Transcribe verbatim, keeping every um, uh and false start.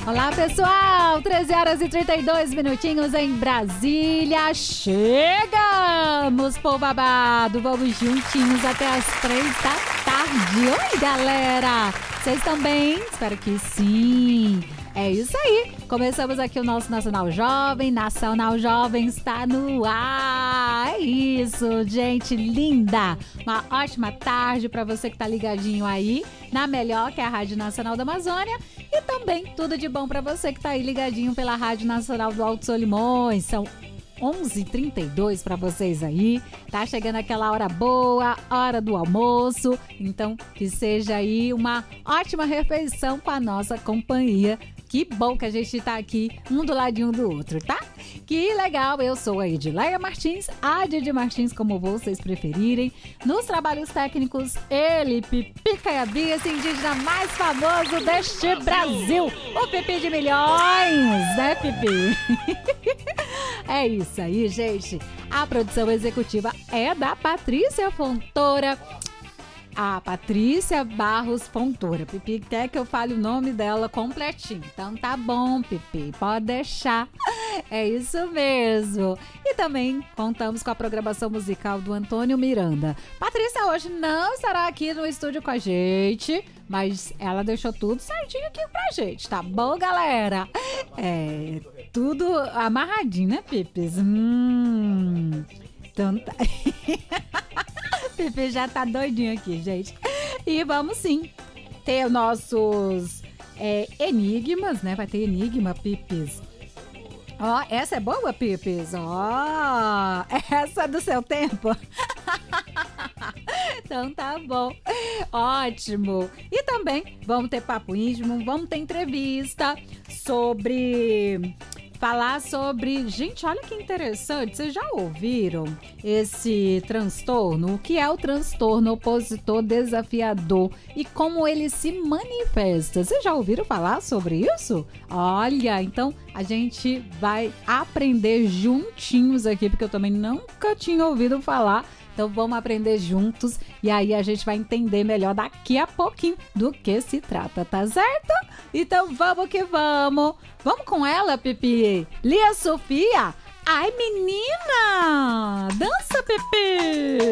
Olá, pessoal! treze horas e trinta e dois minutinhos em Brasília. Chegamos, povo babado! Vamos juntinhos até as três da tarde. Oi, galera! Vocês estão bem? Espero que sim! É isso aí, começamos aqui o nosso Nacional Jovem, Nacional Jovem está no ar, é isso, gente linda, uma ótima tarde para você que tá ligadinho aí, na melhor que é a Rádio Nacional da Amazônia, e também tudo de bom para você que tá aí ligadinho pela Rádio Nacional do Alto Solimões, são onze e trinta e dois para vocês aí, tá chegando aquela hora boa, hora do almoço, então que seja aí uma ótima refeição com a nossa companhia. Que bom que a gente tá aqui, um do ladinho do outro, tá? Que legal, eu sou a Edileia Martins, a Didi Martins, como vocês preferirem. Nos trabalhos técnicos, ele, Pipi Caiabi, esse indígena mais famoso deste Brasil. O Pipi de milhões, né, Pipi? É isso aí, gente. A produção executiva é da Patrícia Fontoura. A Patrícia Barros Fontoura. Pipi quer que eu fale o nome dela completinho. Então tá bom, Pipi, pode deixar. É isso mesmo. E também contamos com a programação musical do Antônio Miranda. Patrícia hoje não estará aqui no estúdio com a gente, mas ela deixou tudo certinho aqui pra gente, tá bom, galera? É, tudo amarradinho, né, Pipis? Hum... Então tá... Pepe já tá doidinho aqui, gente. E vamos sim ter nossos é, enigmas, né? Vai ter enigma, Pipis. Ó, essa é boa, Pipis? Ó, essa é do seu tempo? Então tá bom. Ótimo. E também vamos ter papo íntimo, vamos ter entrevista sobre... Falar sobre... Gente, olha que interessante. Vocês já ouviram esse transtorno? O que é o transtorno opositor desafiador e como ele se manifesta? Vocês já ouviram falar sobre isso? Olha, então a gente vai aprender juntinhos aqui, porque eu também nunca tinha ouvido falar. Então vamos aprender juntos e aí a gente vai entender melhor daqui a pouquinho do que se trata, tá certo? Então vamos que vamos! Vamos com ela, Pipi! Lia Sofia! Ai, menina! Dança, Pipi!